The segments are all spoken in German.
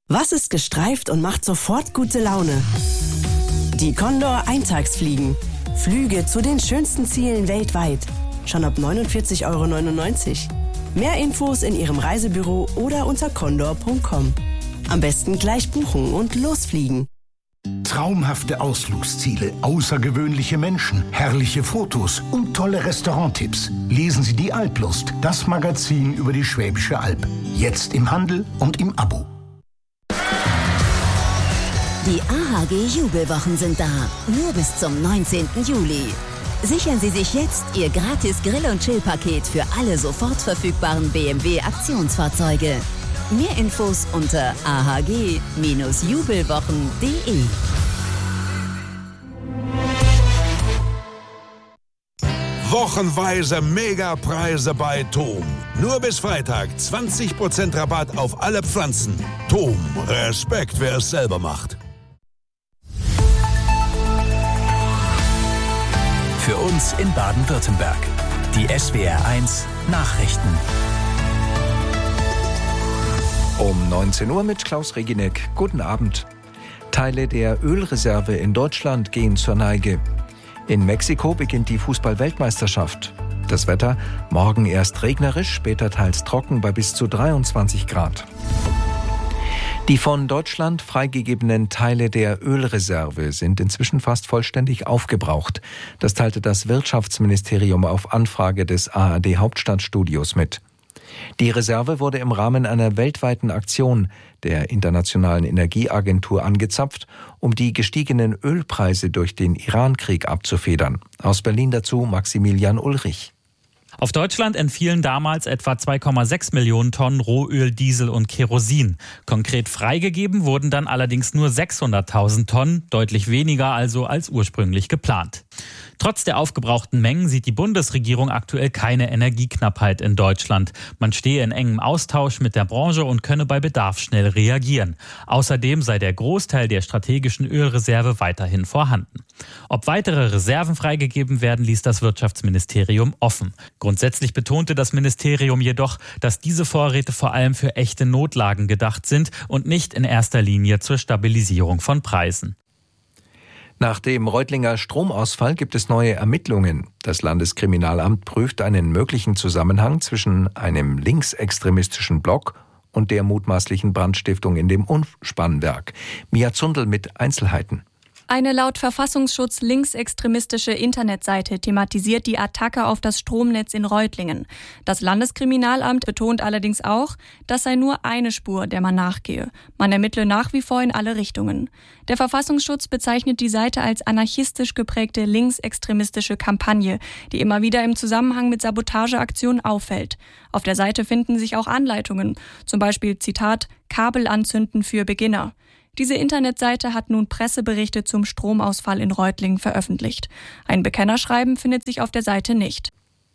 Was ist gestreift und macht sofort gute Laune? Die Condor Eintagsfliegen. Flüge zu den schönsten Zielen weltweit. Schon ab 49,99 €. Mehr Infos in Ihrem Reisebüro oder unter condor.com. Am besten gleich buchen und losfliegen. Traumhafte Ausflugsziele, außergewöhnliche Menschen, herrliche Fotos und tolle Restauranttipps. Lesen Sie die Alplust, das Magazin über die Schwäbische Alb. Jetzt im Handel und im Abo. Die AHG Jubelwochen sind da, nur bis zum 19. Juli. Sichern Sie sich jetzt Ihr gratis Grill- und Chill-Paket für alle sofort verfügbaren BMW-Aktionsfahrzeuge. Mehr Infos unter ahg-jubelwochen.de. Wochenweise Megapreise bei TOM. Nur bis Freitag 20% Rabatt auf alle Pflanzen. TOM, Respekt, wer es selber macht. Für uns in Baden-Württemberg. Die SWR1 Nachrichten. Um 19 Uhr mit Klaus Reginek. Guten Abend. Teile der Ölreserve in Deutschland gehen zur Neige. In Mexiko beginnt die Fußball-Weltmeisterschaft. Das Wetter: morgen erst regnerisch, später teils trocken bei bis zu 23 Grad. Die von Deutschland freigegebenen Teile der Ölreserve sind inzwischen fast vollständig aufgebraucht. Das teilte das Wirtschaftsministerium auf Anfrage des ARD-Hauptstadtstudios mit. Die Reserve wurde im Rahmen einer weltweiten Aktion der Internationalen Energieagentur angezapft, um die gestiegenen Ölpreise durch den Iran-Krieg abzufedern. Aus Berlin dazu Maximilian Ulrich. Auf Deutschland entfielen damals etwa 2,6 Millionen Tonnen Rohöl, Diesel und Kerosin. Konkret freigegeben wurden dann allerdings nur 600.000 Tonnen, deutlich weniger also als ursprünglich geplant. Trotz der aufgebrauchten Mengen sieht die Bundesregierung aktuell keine Energieknappheit in Deutschland. Man stehe in engem Austausch mit der Branche und könne bei Bedarf schnell reagieren. Außerdem sei der Großteil der strategischen Ölreserve weiterhin vorhanden. Ob weitere Reserven freigegeben werden, ließ das Wirtschaftsministerium offen. Grundsätzlich betonte das Ministerium jedoch, dass diese Vorräte vor allem für echte Notlagen gedacht sind und nicht in erster Linie zur Stabilisierung von Preisen. Nach dem Reutlinger Stromausfall gibt es neue Ermittlungen. Das Landeskriminalamt prüft einen möglichen Zusammenhang zwischen einem linksextremistischen Block und der mutmaßlichen Brandstiftung in dem Umspannwerk. Mia Zundel mit Einzelheiten. Eine laut Verfassungsschutz linksextremistische Internetseite thematisiert die Attacke auf das Stromnetz in Reutlingen. Das Landeskriminalamt betont allerdings auch, das sei nur eine Spur, der man nachgehe. Man ermittle nach wie vor in alle Richtungen. Der Verfassungsschutz bezeichnet die Seite als anarchistisch geprägte linksextremistische Kampagne, die immer wieder im Zusammenhang mit Sabotageaktionen auffällt. Auf der Seite finden sich auch Anleitungen, zum Beispiel Zitat Kabel anzünden für Beginner. Diese Internetseite hat nun Presseberichte zum Stromausfall in Reutlingen veröffentlicht. Ein Bekennerschreiben findet sich auf der Seite nicht.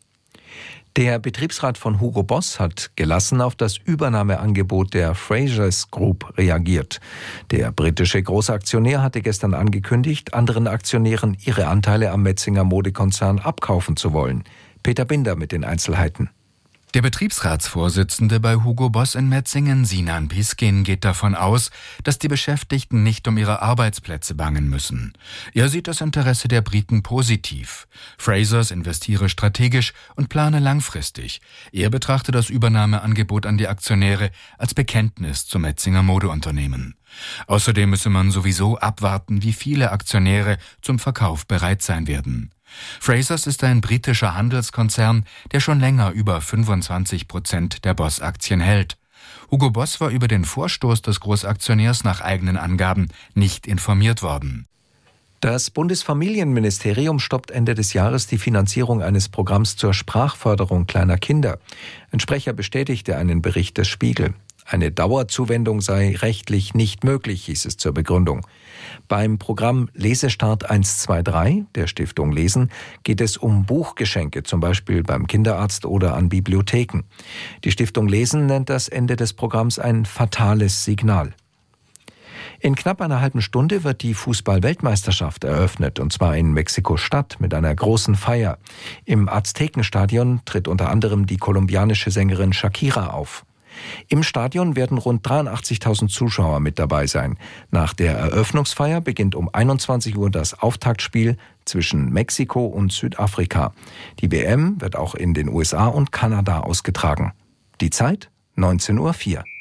Der Betriebsrat von Hugo Boss hat gelassen auf das Übernahmeangebot der Frasers Group reagiert. Der britische Großaktionär hatte gestern angekündigt, anderen Aktionären ihre Anteile am Metzinger Modekonzern abkaufen zu wollen. Peter Binder mit den Einzelheiten. Der Betriebsratsvorsitzende bei Hugo Boss in Metzingen, Sinan Piskin, geht davon aus, dass die Beschäftigten nicht um ihre Arbeitsplätze bangen müssen. Er sieht das Interesse der Briten positiv. Frasers investiere strategisch und plane langfristig. Er betrachte das Übernahmeangebot an die Aktionäre als Bekenntnis zum Metzinger Modeunternehmen. Außerdem müsse man sowieso abwarten, wie viele Aktionäre zum Verkauf bereit sein werden. Frasers ist ein britischer Handelskonzern, der schon länger über 25% der Boss-Aktien hält. Hugo Boss war über den Vorstoß des Großaktionärs nach eigenen Angaben nicht informiert worden. Das Bundesfamilienministerium stoppt Ende des Jahres die Finanzierung eines Programms zur Sprachförderung kleiner Kinder. Ein Sprecher bestätigte einen Bericht des Spiegel. Eine Dauerzuwendung sei rechtlich nicht möglich, hieß es zur Begründung. Beim Programm Lesestart 123 der Stiftung Lesen geht es um Buchgeschenke, zum Beispiel beim Kinderarzt oder an Bibliotheken. Die Stiftung Lesen nennt das Ende des Programms ein fatales Signal. In knapp einer halben Stunde wird die Fußball-Weltmeisterschaft eröffnet, und zwar in Mexiko-Stadt mit einer großen Feier. Im Aztekenstadion tritt unter anderem die kolumbianische Sängerin Shakira auf. Im Stadion werden rund 83.000 Zuschauer mit dabei sein. Nach der Eröffnungsfeier beginnt um 21 Uhr das Auftaktspiel zwischen Mexiko und Südafrika. Die WM wird auch in den USA und Kanada ausgetragen. Die Zeit 19:04 Uhr.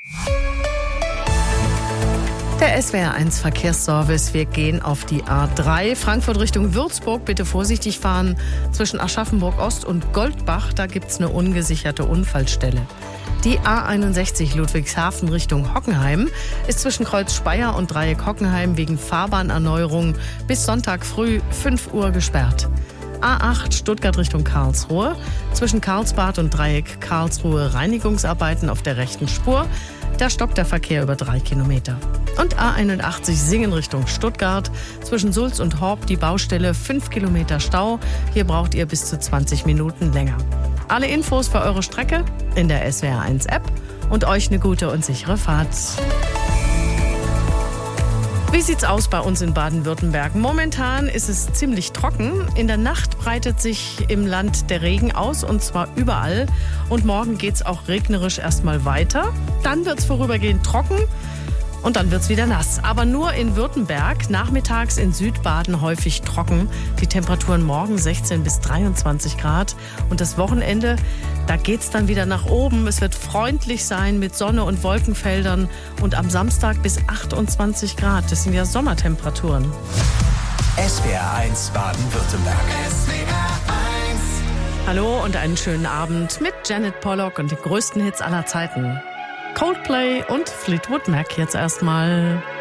Der SWR1 Verkehrsservice. Wir gehen auf die A3. Frankfurt Richtung Würzburg. Bitte vorsichtig fahren. Zwischen Aschaffenburg Ost und Goldbach, da gibt es eine ungesicherte Unfallstelle. Die A61 Ludwigshafen Richtung Hockenheim ist zwischen Kreuz Speyer und Dreieck Hockenheim wegen Fahrbahnerneuerung bis Sonntag früh 5 Uhr gesperrt. A8 Stuttgart Richtung Karlsruhe. Zwischen Karlsbad und Dreieck Karlsruhe Reinigungsarbeiten auf der rechten Spur. Da stockt der Verkehr über 3 Kilometer. Und A81 Singen Richtung Stuttgart. Zwischen Sulz und Horb die Baustelle, 5 Kilometer Stau. Hier braucht ihr bis zu 20 Minuten länger. Alle Infos für eure Strecke in der SWR1 App und euch eine gute und sichere Fahrt. Wie sieht's aus bei uns in Baden-Württemberg? Momentan ist es ziemlich trocken. In der Nacht breitet sich im Land der Regen aus, und zwar überall. Und morgen geht's auch regnerisch erstmal weiter. Dann wird's vorübergehend trocken und dann wird's wieder nass. Aber nur in Württemberg, nachmittags in Südbaden häufig trocken. Die Temperaturen morgen 16 bis 23 Grad. Und das Wochenende, da geht's dann wieder nach oben. Es wird freundlich sein mit Sonne und Wolkenfeldern. Und am Samstag bis 28 Grad. Das sind ja Sommertemperaturen. SWR1 Baden-Württemberg. Hallo und einen schönen Abend mit Janet Pollock und den größten Hits aller Zeiten. Coldplay und Fleetwood Mac jetzt erstmal.